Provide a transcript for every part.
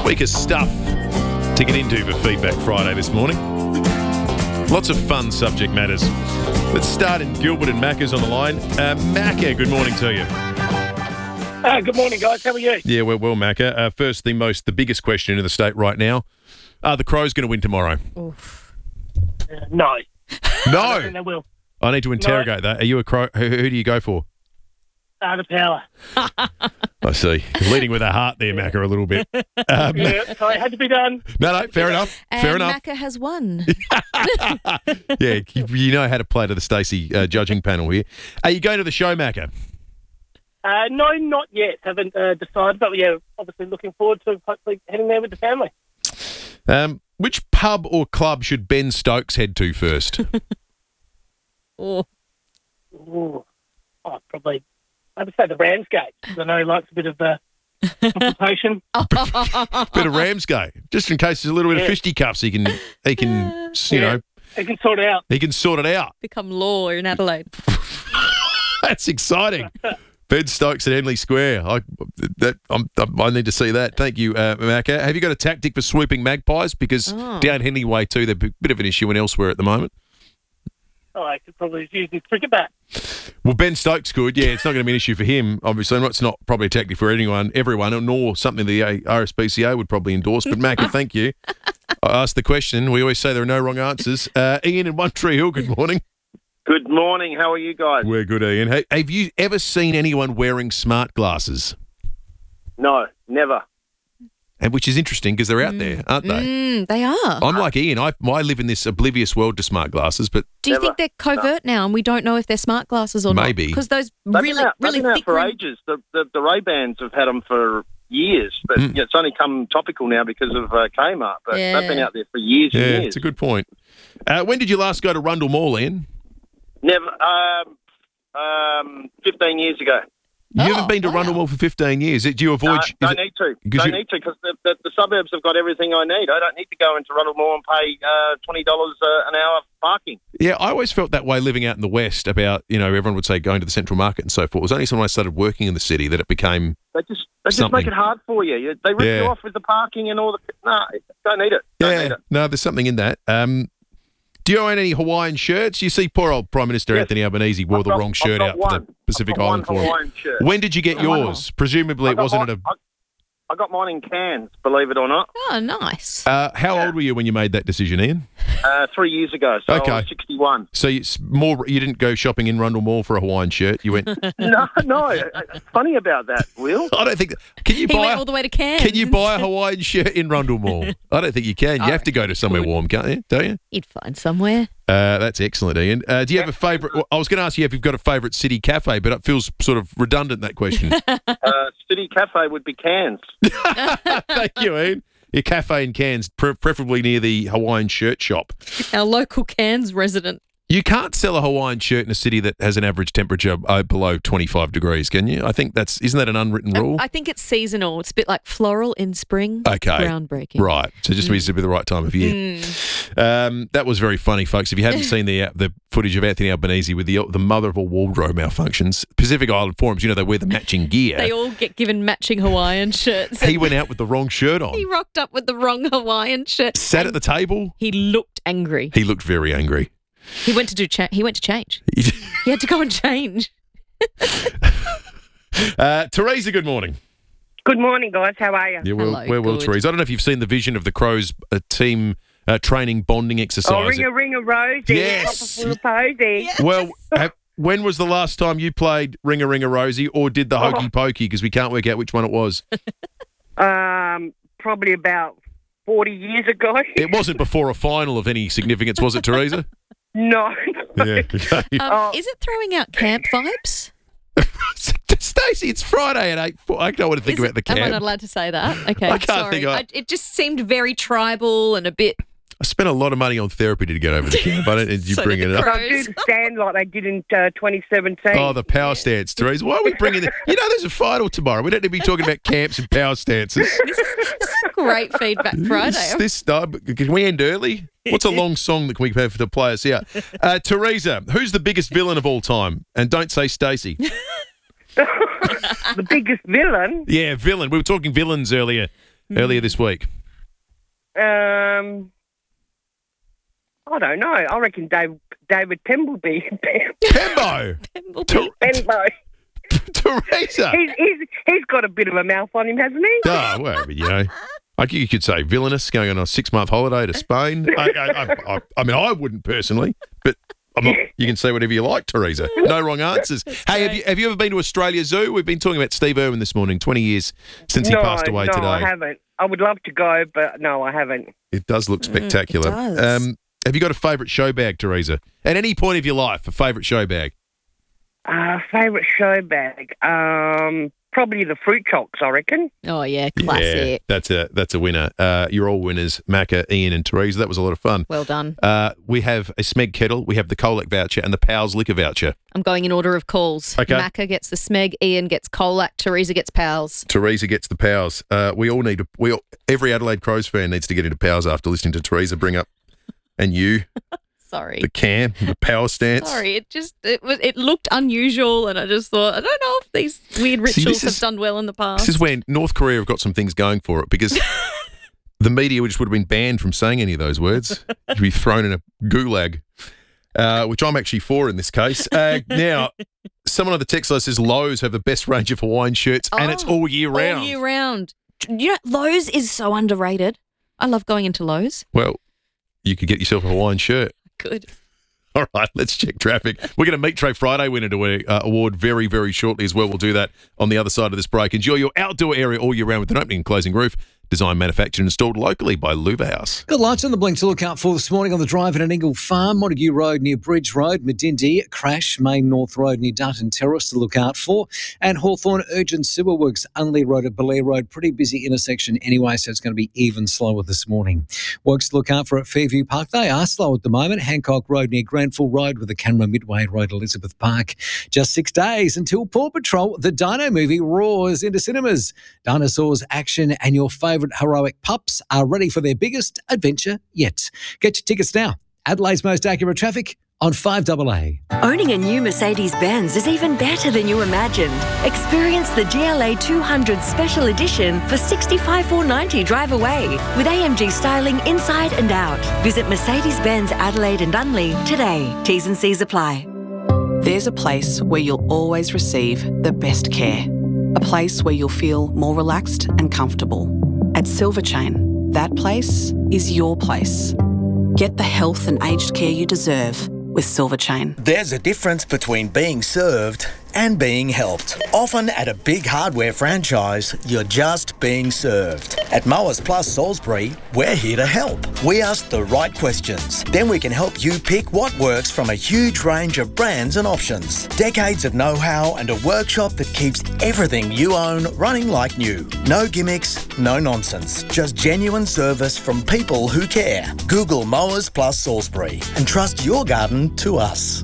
Week of stuff to get into for Feedback Friday this morning. Lots of fun subject matters. Let's start in Gilbert and Macca's on the line. Macca, good morning to you. Good morning, guys. How are you? Yeah, we're well, Macca. First, the biggest question in the state right now. Are the Crows going to win tomorrow? No. No. I don't think they will. I need to interrogate that. Are you a Crow? Who do you go for? The Power. I see. Leading with a heart there, Macca, a little bit. Yeah, so it had to be done. No, fair enough. And Fair enough. Macca has won. Yeah, you know how to play to the Stacey judging panel here. Are you going to the show, Macca? No, not yet. Haven't decided, but yeah, obviously looking forward to hopefully heading there with the family. Which pub or club should Ben Stokes head to first? Oh. Ooh. Probably, I would say the Ramsgate, because I know he likes a bit of confrontation. Bit of Ramsgate, just in case there's a little bit of fisticuffs. He can, you know, He can sort it out. he can sort it out. Become law in Adelaide. That's exciting. Ben Stokes at Henley Square. I need to see that. Thank you, Macca. Have you got a tactic for swooping magpies? Because down Henley Way too, they're a bit of an issue and elsewhere at the moment. I could probably use his cricket bat. Well, Ben Stokes could. Yeah, it's not going to be an issue for him. Obviously, it's not probably a tactic for everyone, nor something the RSPCA would probably endorse. But Macca, thank you. I asked the question. We always say there are no wrong answers. Ian in One Tree Hill, good morning. Good morning. How are you guys? We're good, Ian. Hey, have you ever seen anyone wearing smart glasses? No, never. And which is interesting because they're out there, aren't they? They are. I'm like Ian. I live in this oblivious world to smart glasses, but Do you Never. think they're covert now and we don't know if they're smart glasses or Maybe. not? Because those They've really been out thick for rim- ages. The Ray-Bans have had them for years, but yeah, it's only come topical now because of Kmart. But they've been out there for years and yeah, years. it's a good point. When did you last go to Rundle Mall, Ian? Never. 15 years ago. You haven't been to Rundle Mall for 15 years. Do you avoid? Don't need to. Don't need to because the suburbs have got everything I need. I don't need to go into Rundle Mall and pay $20 an hour for parking. Yeah, I always felt that way living out in the West about, everyone would say going to the Central Market and so forth. It was only when I started working in the city that it became They just something. make it hard for you. They rip you off with the parking and all the. No, don't need it. Don't need it. No, there's something in that. Do you own any Hawaiian shirts? You see poor old Prime Minister Anthony Albanese wore the wrong shirt out for the Pacific Island Forum. When did you get yours? Presumably it wasn't at a... I got mine in Cairns, believe it or not. Oh, nice. How old were you when you made that decision, Ian? 3 years ago, so Okay. I was 61. So you didn't go shopping in Rundle Mall for a Hawaiian shirt. You went... No. It's funny about that, Will. I don't think... Can you He buy... went all the way to Cairns. Can you buy a Hawaiian shirt in Rundle Mall? I don't think you can. You have to go to somewhere warm, can't you? Don't you? You'd find somewhere. That's excellent, Ian. Do you have a favourite... Well, I was going to ask you if you've got a favourite city cafe, but it feels sort of redundant, that question. City Cafe would be Cairns. Thank you, Ian. Your cafe in Cairns, preferably near the Hawaiian shirt shop. Our local Cairns resident. You can't sell a Hawaiian shirt in a city that has an average temperature below 25 degrees, can you? I think isn't that an unwritten rule? I think it's seasonal. It's a bit like floral in spring. Okay. Groundbreaking. Right. So it just needs to be the right time of year. That was very funny, folks. If you haven't seen the footage of Anthony Albanese with the mother of all wardrobe malfunctions, Pacific Island Forums, they wear the matching gear. They all get given matching Hawaiian shirts. He went out with the wrong shirt on. He rocked up with the wrong Hawaiian shirt. Sat at the table. He looked angry. He looked very angry. He went to change. He had to go and change. Teresa, good morning. Good morning, guys. How are you? Yeah, Hello, we're well, good. Teresa. I don't know if you've seen the vision of the Crows team training bonding exercise. Oh, ring a Rosie. Yes. Proper Posy. Well, when was the last time you played Ring a Rosie or did the Hokey Pokey? Because we can't work out which one it was. Probably about 40 years ago. It wasn't before a final of any significance, was it, Teresa? No. Yeah. Okay. Is it throwing out camp vibes? Stacey, it's Friday at 8. I don't want to think about the camp. Am I not allowed to say that? Okay, I can't sorry. think It just seemed very tribal and a bit... I spent a lot of money on therapy to get over the camp. I don't need you So bringing did it the up. Crows. I do the stand like they did in 2017. Oh, the power stance, Teresa. Why are we bringing it? There's a final tomorrow. We don't need to be talking about camps and power stances. This is great feedback Friday. Can we end early? What's a long song that can we have to play us out? Teresa, who's the biggest villain of all time? And don't say Stacey. The biggest villain? Yeah, villain. We were talking villains earlier. earlier this week? I don't know. I reckon David Pembleby. Pembo! Pembo. Teresa! He's got a bit of a mouth on him, hasn't he? Oh, well, but, you could say villainous, going on a 6-month holiday to Spain. I mean, I wouldn't personally, but you can say whatever you like, Teresa. No wrong answers. Hey, have you ever been to Australia Zoo? We've been talking about Steve Irwin this morning, 20 years since he passed away today. No, I haven't. I would love to go, but no, I haven't. It does look spectacular. It does. Have you got a favourite show bag, Teresa? At any point of your life, a favourite show bag? Favourite show bag? Probably the Fruit Chocks, I reckon. Oh, yeah, classic. Yeah, that's a winner. You're all winners, Macca, Ian and Teresa. That was a lot of fun. Well done. We have a Smeg kettle, we have the Colac voucher and the Powell's liquor voucher. I'm going in order of calls. Okay. Macca gets the Smeg, Ian gets Colac, Teresa gets Powell's. Teresa gets the Powers. Every Adelaide Crows fan needs to get into Powers after listening to Teresa bring up, and you, Sorry. the cam, the power stance. Sorry, it looked unusual, and I just thought, I don't know if these weird rituals have done well in the past. This is when North Korea have got some things going for it, because the media just would have been banned from saying any of those words. You'd be thrown in a gulag, which I'm actually for in this case. Now, someone on the text line says Lowe's have the best range of Hawaiian shirts, and it's all year round. All year round. You know, Lowe's is so underrated. I love going into Lowe's. Well, you could get yourself a Hawaiian shirt. Good. All right, let's check traffic. We're going to Meat Tray Friday winner to award very, very shortly as well. We'll do that on the other side of this break. Enjoy your outdoor area all year round with an opening and closing roof. Designed, manufactured and installed locally by Luva House. Got lights on the blink to look out for this morning on the drive at an Ingle Farm, Montague Road near Bridge Road, Medindi, Crash, Main North Road near Dutton Terrace to look out for, and Hawthorn Urgent Sewer Works, Unley Road at Belair Road. Pretty busy intersection anyway, so it's going to be even slower this morning. Works to look out for at Fairview Park. They are slow at the moment. Hancock Road near Granville Road with the Canberra Midway Road, Elizabeth Park. Just 6 days until Paw Patrol, the Dino movie, roars into cinemas. Dinosaurs, action, and your favourite heroic pups are ready for their biggest adventure yet. Get your tickets now. Adelaide's most accurate traffic on 5AA. Owning a new Mercedes-Benz is even better than you imagined. Experience the GLA 200 Special Edition for $65,490 drive away with AMG styling inside and out. Visit Mercedes-Benz Adelaide and Unley today. T's and C's apply. There's a place where you'll always receive the best care. A place where you'll feel more relaxed and comfortable. At Silver Chain, that place is your place. Get the health and aged care you deserve with Silver Chain. There's a difference between being served and being helped. Often at a big hardware franchise, you're just being served. At Mowers Plus Salisbury, we're here to help. We ask the right questions. Then we can help you pick what works from a huge range of brands and options. Decades of know-how and a workshop that keeps everything you own running like new. No gimmicks, no nonsense. Just genuine service from people who care. Google Mowers Plus Salisbury and trust your garden to us.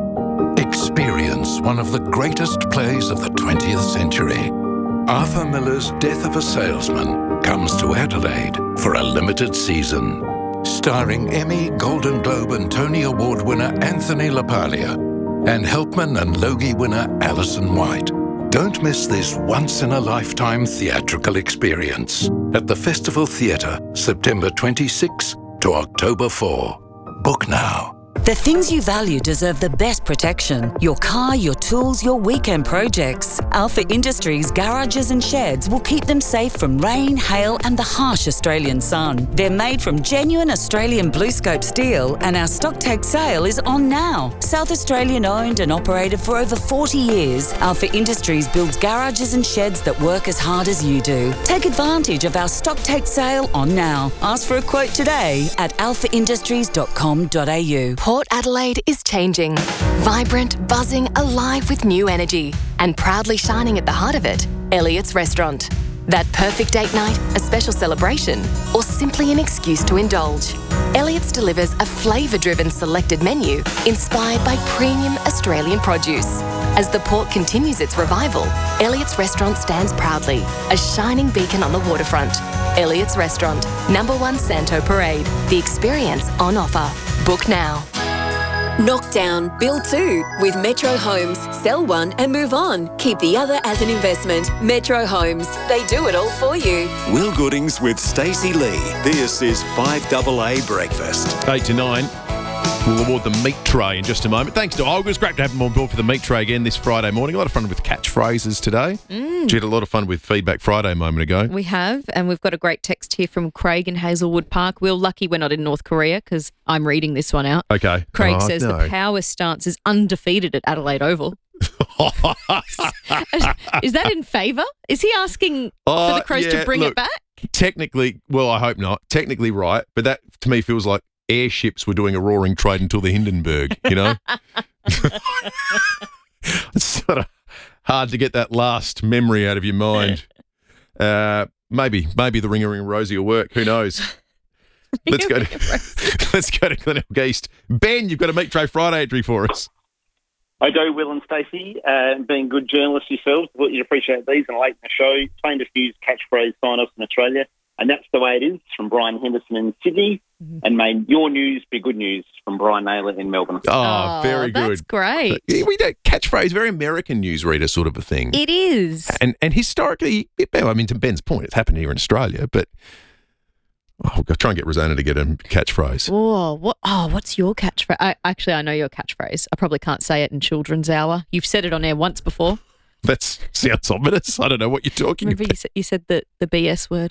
Experience one of the greatest plays of the 20th century. Arthur Miller's Death of a Salesman comes to Adelaide for a limited season. Starring Emmy, Golden Globe and Tony Award winner Anthony LaPaglia and Helpman and Logie winner Alison White. Don't miss this once-in-a-lifetime theatrical experience at the Festival Theatre, September 26 to October 4. Book now. The things you value deserve the best protection. Your car, your tools, your weekend projects. Alpha Industries garages and sheds will keep them safe from rain, hail and the harsh Australian sun. They're made from genuine Australian BlueScope steel and our stock take sale is on now. South Australian owned and operated for over 40 years, Alpha Industries builds garages and sheds that work as hard as you do. Take advantage of our stock take sale on now. Ask for a quote today at alphaindustries.com.au. Port Adelaide is changing. Vibrant, buzzing, alive with new energy. And proudly shining at the heart of it, Elliott's Restaurant. That perfect date night, a special celebration, or simply an excuse to indulge. Elliott's delivers a flavour-driven selected menu inspired by premium Australian produce. As the port continues its revival, Elliott's Restaurant stands proudly, a shining beacon on the waterfront. Elliott's Restaurant, number 1 Santo Parade. The experience on offer. Book now. Knock down, build two with Metro Homes. Sell one and move on. Keep the other as an investment. Metro Homes. They do it all for you. Will Goodings with Stacey Lee. This is 5AA Breakfast. 8 to 9. We'll award the meat tray in just a moment. Thanks to Olga's. Great to have them on board for the meat tray again this Friday morning. A lot of fun with catchphrases today. We had a lot of fun with Feedback Friday a moment ago. We have, and we've got a great text here from Craig in Hazelwood Park. We're lucky we're not in North Korea because I'm reading this one out. Okay. Craig says the power stance is undefeated at Adelaide Oval. Is that in favour? Is he asking for the Crows to bring it back? Technically, well, I hope not. Technically right, but that to me feels like airships were doing a roaring trade until the Hindenburg, you know? It's sort of hard to get that last memory out of your mind. Maybe the Ring-a-Ring Rosie will work. Who knows? Let's go to Glenelg East. Ben, you've got a Meat Tray Friday entry for us. I do, Will and Stacey, being good journalists yourselves, thought you'd appreciate these and late in the show. Plain to fuse catchphrase sign-offs in Australia. And that's the way it is from Brian Henderson in Sydney. And may your news be good news from Brian Naylor in Melbourne. Oh, very good. That's great. Catchphrase, very American newsreader sort of a thing. It is. And historically, I mean, to Ben's point, it's happened here in Australia, but I'll try and get Rosanna to get a catchphrase. What's your catchphrase? I know your catchphrase. I probably can't say it in children's hour. You've said it on air once before. That sounds ominous. I don't know what you're talking about. Remember you said the BS word.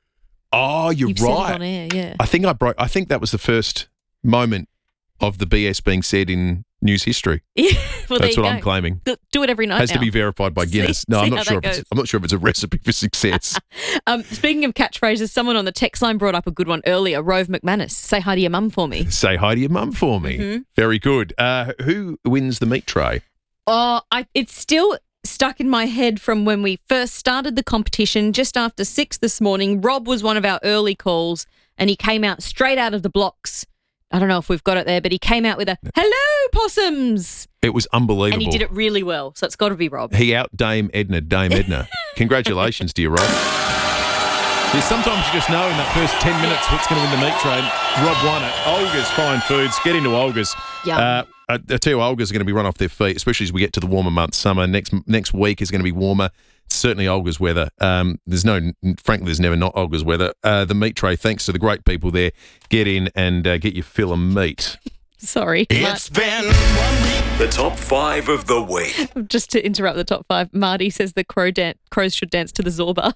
Oh, you've right. Said it on air, yeah. I think that was the first moment of the BS being said in news history. Yeah, well, that's what I'm claiming. Do it every night. Has to be verified by Guinness. I'm not sure if it's a recipe for success. Speaking of catchphrases, someone on the text line brought up a good one earlier. Rove McManus, say hi to your mum for me. Say hi to your mum for me. Mm-hmm. Very good. Who wins the meat tray? It's still stuck in my head from when we first started the competition just after 6 this morning. Rob was one of our early calls and he came out straight out of the blocks. I don't know if we've got it there, but he came out with a hello possums. It was unbelievable. And he did it really well, so it's got to be Rob. He out Dame Edna. Congratulations to you, Rob. Sometimes you just know in that first 10 minutes what's going to win the meat tray. Rob won it. Olga's Fine Foods. Get into Olga's. Yeah. I tell you, Olga's are going to be run off their feet, especially as we get to the warmer months. Summer next week is going to be warmer. It's certainly Olga's weather. Frankly, there's never not Olga's weather. The meat tray, thanks to the great people there. Get in and get your fill of meat. Sorry. It's been 1 week. The top 5 of the week. Just to interrupt the top 5, Marty says the crows should dance to the Zorba.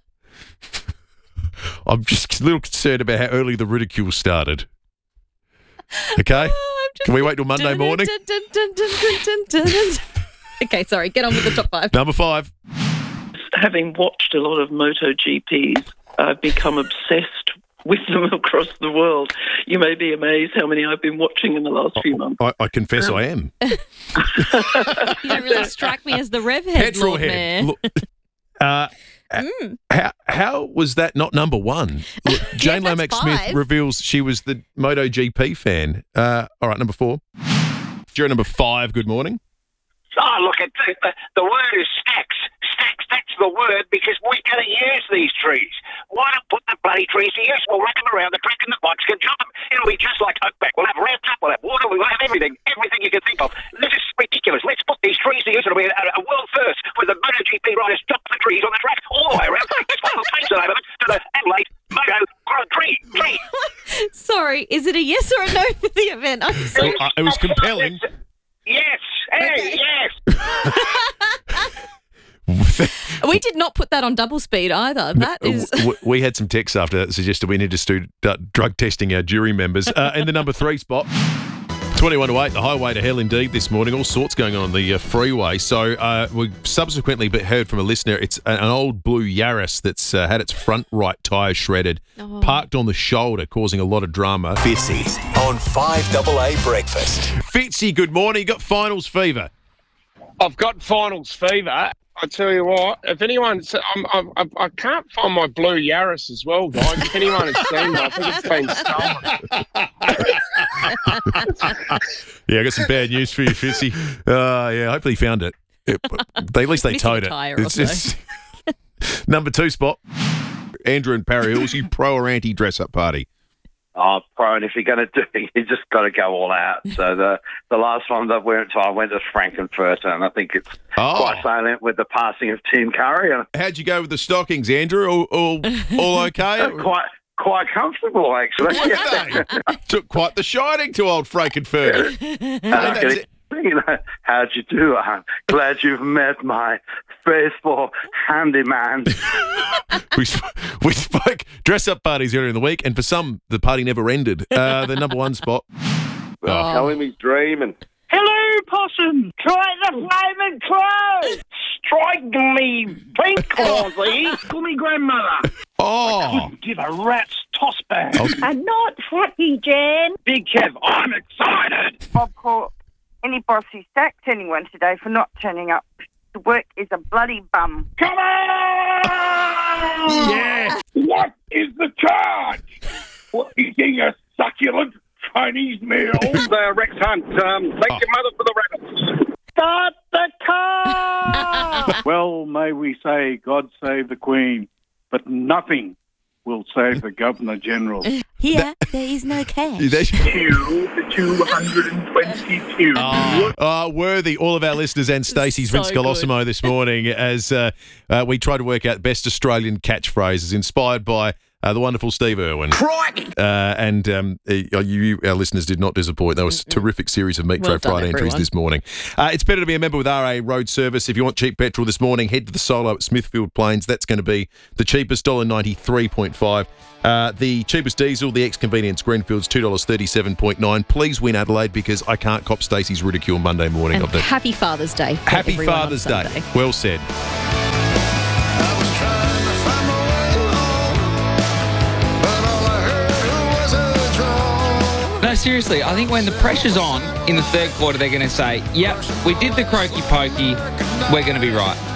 I'm just a little concerned about how early the ridicule started. Okay? Can we wait till Monday morning? Okay, sorry. Get on with the top 5. Number 5. Having watched a lot of MotoGPs, I've become obsessed with them across the world. You may be amazed how many I've been watching in the last few months. I confess I am. You don't really strike me as the rev head, Petrol Lord head. Mayor. How was that not number 1? Look, Jane Lomax Smith reveals she was the MotoGP fan. All right, number 4. You're number 5. Good morning. Oh, look, the word is stacks. Stacks, that's the word, because we're going to use these trees. Why not put the bloody trees to use? We'll rack them around the track and the bikes can jump them. It'll be just like Oakback. We'll have ramps up, we'll have water, we'll have everything you can think of. This is ridiculous. Let's put these trees to use. It'll be a world first where the MotoGP riders jump the trees on the track all the way around. Let's put the change the name of it to the Adelaide Moto Grand Prix. Sorry, is it a yes or a no for the event? I'm sorry. It was compelling. Yes. Hey, yes. We did not put that on double speed either. That is. We had some texts after that that suggested we need to start drug testing our jury members. In the number 3 spot, 21 to 8, the highway to hell indeed this morning. All sorts going on the freeway. So we subsequently heard from a listener. It's an old blue Yaris that's had its front right tyre shredded, parked on the shoulder, causing a lot of drama. Fitzy on 5AA Breakfast. Fitzy, good morning. You got finals fever. I've got finals fever. I tell you what, if anyone, I can't find my blue Yaris as well, guys. If anyone has seen it, I think it's been stolen. Yeah, I got some bad news for you, Fitzy. Yeah, hopefully you found it. At least they towed it. It's number 2 spot. Andrew and Parry Hills, you pro or anti dress up party? Oh, prone. If you're going to do it, you just got to go all out. So the last one that I went to Frankenfurter, and I think it's quite salient with the passing of Tim Curry. How'd you go with the stockings, Andrew? All okay? Quite comfortable, actually. Took quite the shining to old Frankenfurter. How'd you do? I'm glad you've met my faithful handyman. we spoke dress-up parties earlier in the week, and for some, the party never ended. The number one spot. Tell him he's dreaming. Hello, possum. Try the flaming clothes. Strike me pink, Causey. Call me grandmother. I couldn't give a rat's toss bag. I'm not happy, Jan. Big Kev, I'm excited. Bob caught any boss who sacked anyone today for not turning up to work is a bloody bum. Come on! Yeah. What is the charge? For eating a succulent Chinese meal? Rex Hunt, thank your mother for the rabbits. Start the car! Well, may we say, God save the Queen, but nothing will save the Governor-General. Here, there is no cash. Cue the 222. Worthy, all of our listeners and Stacey's So Vince Colosimo good. this morning as we try to work out best Australian catchphrases inspired by the wonderful Steve Irwin. Crikey! And you, our listeners, did not disappoint. That was a terrific series of Meat Well Tray done, Friday entries everyone. this morning. It's better to be a member with RA Road Service. If you want cheap petrol this morning, head to the Solo at Smithfield Plains. That's going to be the cheapest, $1.93.5. The cheapest diesel, the ex-convenience Greenfields, $2.37.9. Please win Adelaide because I can't cop Stacey's ridicule Monday morning. And happy Father's Day. for Happy everyone on Father's Day. Sunday. Well said. No, seriously, I think when the pressure's on in the third quarter, they're going to say, yep, we did the croaky pokey, we're going to be right.